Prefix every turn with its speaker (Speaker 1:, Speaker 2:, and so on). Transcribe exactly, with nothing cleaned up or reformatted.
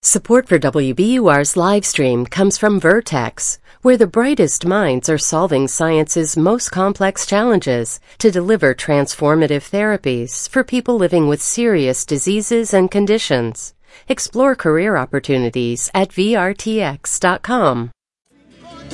Speaker 1: Support for W B U R's live stream comes from Vertex, where the brightest minds are solving science's most complex challenges to deliver transformative therapies for people living with serious diseases and conditions. Explore career opportunities at V R T X dot com.